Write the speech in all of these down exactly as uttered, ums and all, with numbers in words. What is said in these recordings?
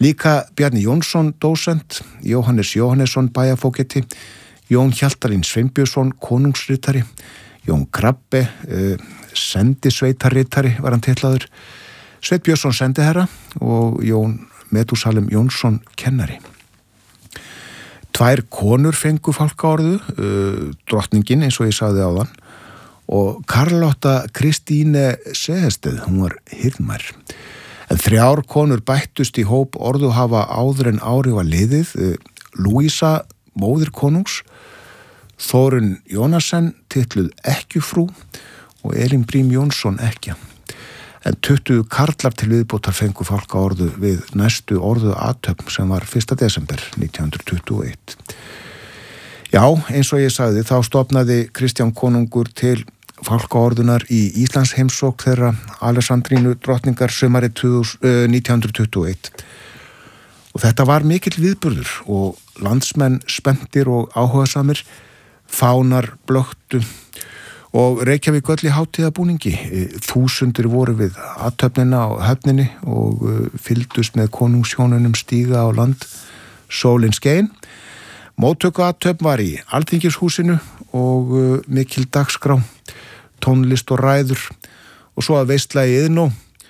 Líka Bjarni Jónsson, dósent, Jóhannes Jóhannesson, bæjarfógeti, Jón Hjaltalín Sveinbjörnsson, konungsritari, Jón Krabbe, uh, sendisveitarritari var hann titlaður, Sveinn Björnsson sendiherra og Jón Metúsalem Jónsson kennari. Tvær konur fengu fálkaorðu, uh, drottningin eins og ég sagði áðan, og Karlotta Kristíne Sehested, hún var hirðmær. En þrjár konur bættust í hóp orðuhafa áður en ári var liðið, Lúísa, móðir konungs, Þórunn Jónasen, titluð ekkjufrú og Elín Brím Jónsson ekkja. En tuttugu karlar til viðbótar fengu fálkaorðu við næstu orðu athöfn sem var fyrsta desember nítján hundruð tuttugu og eitt. Já, eins og ég sagði, þá stofnaði Kristján konungur til fálkaorðunar í Íslands heimsókn þeirra Alessandrínu drottningar sumarið nítján hundruð tuttugu og eitt. Og þetta var mikill viðburður og landsmenn spenntir og áhugasamir, fánar blöktu og Reykjavík öll í hátíðabúningi. Þúsundir voru við athöfnina og höfninni og fylgdust með konungshjónunum stíga á land, sólin skein. Móttökuathöfn var í Alþingishúsinu og mikil dagskrá, tónlist og ræður og svo að veisla í Iðnó,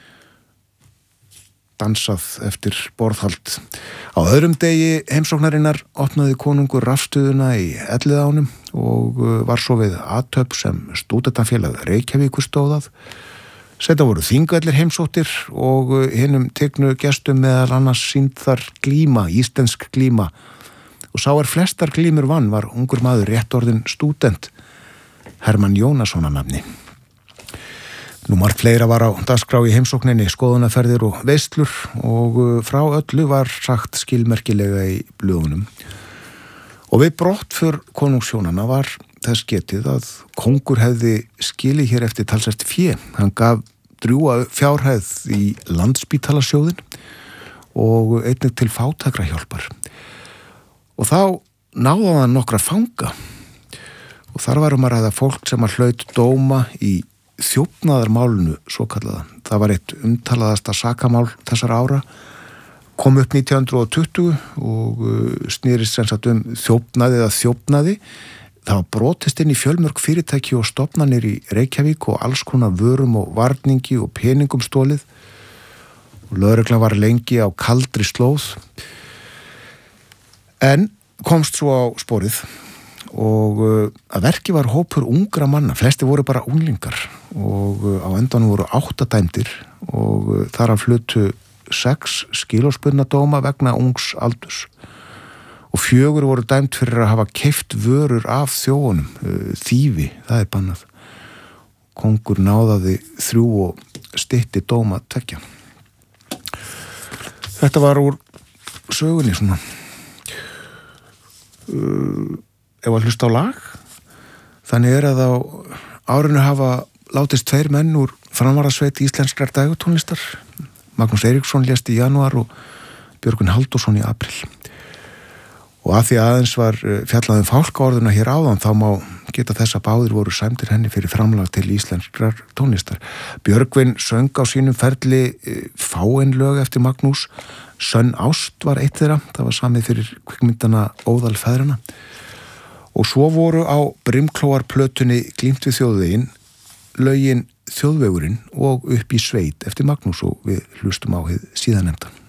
dansað eftir borðhald. Á öðrum degi heimsóknarinnar opnaði konungur rafstuðuna í Elliðaánum og var svo við athöfn sem stúdentafélag Reykjavíkur stóðað. Þetta voru þingvellir heimsóttir og hinum tegnu gestum meðal annars sýnd þar glíma, íslensk glíma, og sá er flestar glímur vann var ungur maður rétt orðinn stúdent, Hermann Jónasson að nafni. Nú margt fleira var á dagskrá í heimsókninni, skoðunarferðir og veislur og frá öllu var sagt skilmerkilega í blöðunum. Og við brottför konungshjónanna var þess getið að kongur hefði skilið hér eftir talsvert fé. Hann gaf drjúga fjárhæð í Landspítalasjóðinn og einnig til fátækra hjálpar. Og þá náði hann nokkra fanga og þar var um að ræða fólk sem að hlaut dóma í þjófnaðarmálinu svo kallaða. Það var eitt umtalaðasta sakamál þessar ára, kom upp nítján hundruð tuttugu og snýrist sem sagt um þjófnaði eða þjófnaði. Það var brotist inn í fjölmörg fyrirtæki og stofnanir í Reykjavík og alls konar vörum og varningi og peningum stólið. Og lögreglan var lengi á kaldri slóð. En komst svo á sporið og að verki var hópur ungra manna, flesti voru bara unglingar og á endanum voru átta dæmdir og þar af hlutu sex skilorðsbundna dóma vegna ungs aldurs og fjögur voru dæmd fyrir að hafa keypt vörur af þjóunum, þýfi, það er bannað. Kongur náðaði þrjú og stytti dóma tveggja. Þetta var úr sögunni svona. Uh, ef að hlusta á lag, þannig er að á árinu hafa látist tveir menn úr framvarðasveit íslenskrar dægutónlistar. Magnús Eiríksson lést í janúar og Björgvin Halldórsson í apríl. Og að því aðeins var fjallað um fálkaorðuna hér áðan, þá má geta þess að báðir voru sæmdir henni fyrir framlag til íslenskrar tónlistar. Björgvin söng á sínum ferli fáein lög eftir Magnús. Sönn ást var eitt þeirra, það var samið fyrir kvikmyndana Óðal feðranna. Og svo voru á Brimklóarplötunni Glímt við þjóðveginn lögin Þjóðvegurinn og Upp í sveit eftir Magnús og við hlustum á hið síðanemnda.